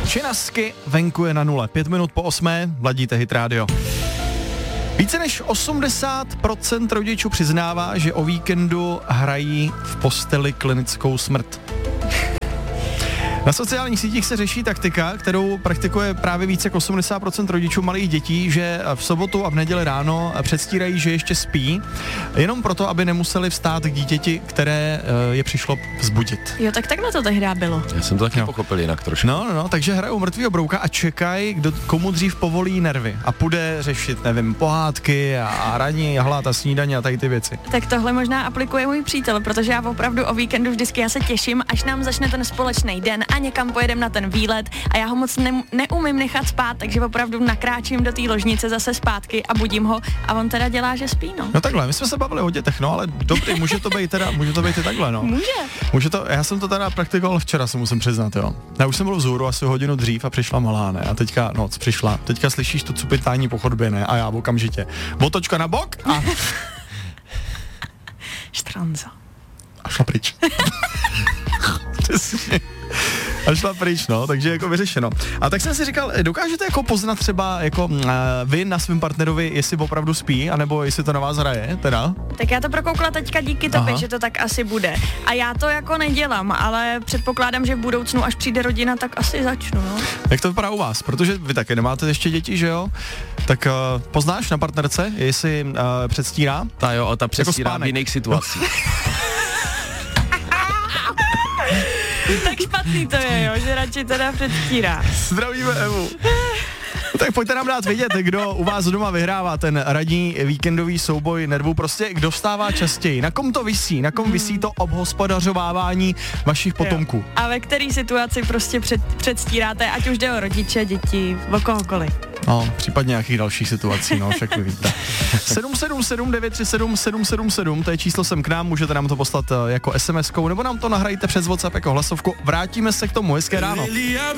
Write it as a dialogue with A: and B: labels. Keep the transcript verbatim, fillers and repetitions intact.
A: Činasky, venku je na nule. Pět minut po osmé, ladíte Hit Radio. Více než osmdesát procent rodičů přiznává, že o víkendu hrají v posteli klinickou smrt. Na sociálních sítích se řeší taktika, kterou praktikuje právě více jak osmdesát procent rodičů malých dětí, že v sobotu a v neděli ráno předstírají, že ještě spí, jenom proto, aby nemuseli vstát k dítěti, které je přišlo vzbudit.
B: Jo, tak takhle to tehdy bylo.
C: Já jsem to taky
A: no.
C: pochopil jinak trošku.
A: No, no, no, takže hrajou mrtvýho brouka a čekají, kdo, komu dřív povolí nervy a půjde řešit, nevím, pohádky a, a raní a hlad a snídaně a tady ty věci.
B: Tak tohle možná aplikuje můj přítel, protože já opravdu o víkendu vždycky já se těším, až nám začne ten společný den a někam pojedem na ten výlet a já ho moc ne, neumím nechat spát, takže opravdu nakráčím do té ložnice zase zpátky a budím ho a on teda dělá, že spí, no.
A: No takhle, my jsme se bavili o dětech, no, ale dobrý, může to být teda, může to být i takhle, no.
B: Může.
A: Může to, já jsem to teda praktikoval včera, se musím přiznat, jo. Já už jsem byl vzhůru asi hodinu dřív a přišla malá, ne, a teďka noc přišla, teďka slyšíš to cupitání po chodbě, ne, a já okamžitě, botočka na bok a...
B: Štranza.
A: A šla pryč. Přesně. A šla pryč, no, takže jako vyřešeno. A tak jsem si říkal, dokážete jako poznat třeba jako uh, vy na svém partnerovi, jestli opravdu spí, anebo jestli to na vás hraje, teda?
B: Tak já to prokoukla teďka díky tobě, že to tak asi bude. A já to jako nedělám, ale předpokládám, že v budoucnu, až přijde rodina, tak asi začnu, no.
A: Jak to vypadá u vás? Protože vy taky nemáte ještě děti, že jo? Tak uh, poznáš na partnerce, jestli uh, předstírá?
C: Ta jo, a ta předstírá
A: jako
C: v jiných situacích.
B: Tak špatný to je, jo, že radši teda předstírá.
A: Zdravíme Evu. Tak pojďte nám dát vědět, kdo u vás doma vyhrává ten radní víkendový souboj nervů, prostě kdo vstává častěji, na kom to visí, na kom visí to obhospodařovávání vašich potomků.
B: Jo. A ve které situaci prostě před, předstíráte, ať už jde o rodiče, děti, o kohokoliv.
A: No, případně nějakých dalších situací, no, však vy víte. sedm sedm sedm devět tři sedm sedm sedm sedm, to je číslo sem k nám, můžete nám to poslat jako es em eskou, nebo nám to nahrajte přes WhatsApp jako hlasovku. Vrátíme se k tomu, hezké ráno.